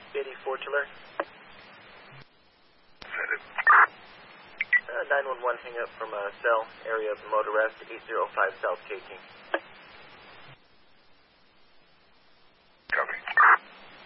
84 to learn. Send it. 911 hang up from cell, area of remote arrest, 805 South KT.